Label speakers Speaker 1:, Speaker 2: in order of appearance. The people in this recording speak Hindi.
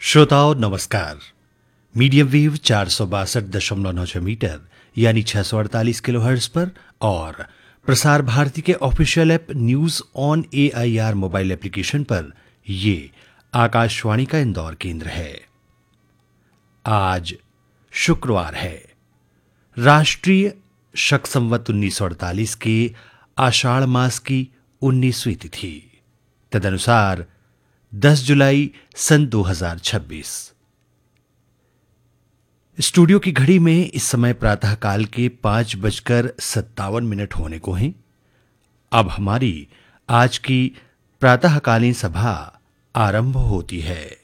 Speaker 1: श्रोताओं नमस्कार। मीडियम वेव 462.96 मीटर यानी 648 किलोहर्ट्ज पर और प्रसार भारती के official app news on AIR mobile application पर ये आकाशवाणी का इंदौर केंद्र है। आज शुक्रवार है, राष्ट्रीय शक संवत 1948 के आषाढ़ मास की 19वीं तिथि, तदनुसार 10 जुलाई सन 2026। स्टूडियो की घड़ी में इस समय प्रातःकाल के 5:57 होने को हैं। अब हमारी आज की प्रातःकालीन सभा आरंभ होती है।